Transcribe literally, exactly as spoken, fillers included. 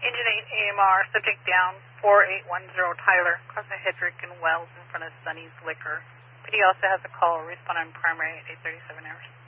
Engine eight A M R, subject down, four eight one zero Tyler, cross the Hedrick and Wells in front of Sunny's Liquor. P D also has a call, respond on primary at eight thirty-seven hours.